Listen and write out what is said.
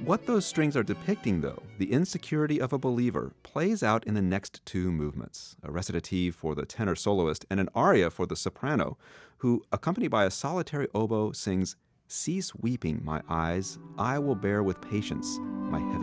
What those strings are depicting, though, the insecurity of a believer, plays out in the next two movements, a recitative for the tenor soloist and an aria for the soprano, who, accompanied by a solitary oboe, sings, "Cease weeping, my eyes, I will bear with patience my heavy